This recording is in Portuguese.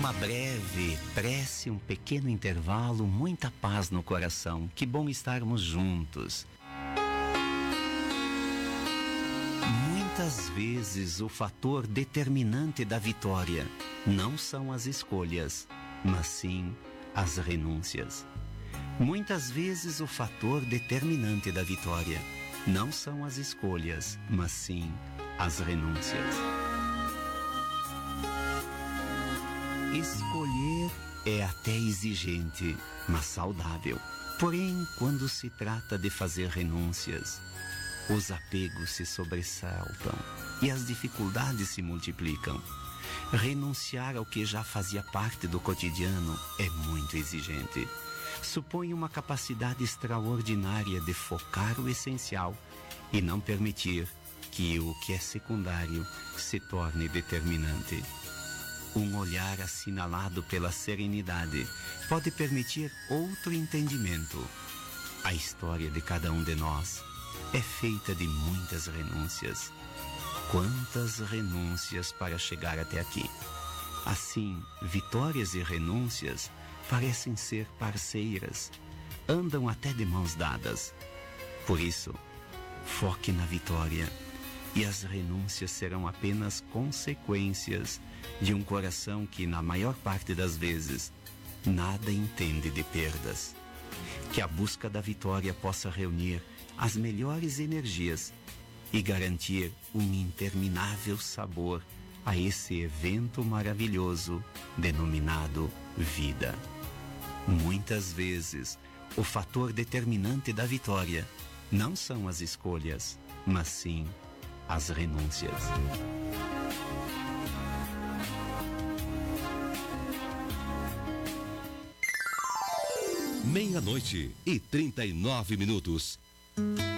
Uma breve prece, um pequeno intervalo, muita paz no coração. Que bom estarmos juntos. Muitas vezes o fator determinante da vitória não são as escolhas, mas sim as renúncias. Muitas vezes o fator determinante da vitória não são as escolhas, mas sim as renúncias. Escolher é até exigente, mas saudável. Porém, quando se trata de fazer renúncias, os apegos se sobressaltam e as dificuldades se multiplicam. Renunciar ao que já fazia parte do cotidiano é muito exigente. Supõe uma capacidade extraordinária de focar o essencial e não permitir que o que é secundário se torne determinante. Um olhar assinalado pela serenidade pode permitir outro entendimento. A história de cada um de nós é feita de muitas renúncias. Quantas renúncias para chegar até aqui? Assim, vitórias e renúncias parecem ser parceiras, andam até de mãos dadas. Por isso, foque na vitória e as renúncias serão apenas consequências de um coração que, na maior parte das vezes, nada entende de perdas. Que a busca da vitória possa reunir as melhores energias e garantir um interminável sabor a esse evento maravilhoso denominado vida. Muitas vezes, o fator determinante da vitória não são as escolhas, mas sim as renúncias. Meia-noite e 39 minutos.